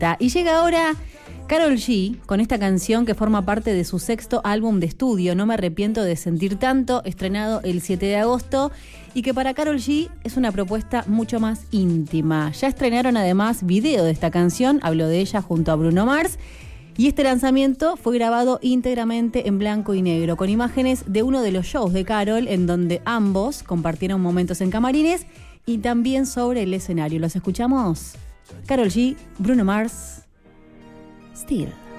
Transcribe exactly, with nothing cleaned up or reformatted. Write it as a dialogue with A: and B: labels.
A: artista. Y llega ahora Karol G con esta canción que forma parte de su sexto álbum de estudio, No me arrepiento de sentir tanto, estrenado el siete de agosto, y que para Karol G es una propuesta mucho más íntima. Ya estrenaron además video de esta canción, habló de ella junto a Bruno Mars, y este lanzamiento fue grabado íntegramente en blanco y negro, con imágenes de uno de los shows de Karol, en donde ambos compartieron momentos en camarines y también sobre el escenario. ¿Los escuchamos? Karol G, Bruno Mars, Still.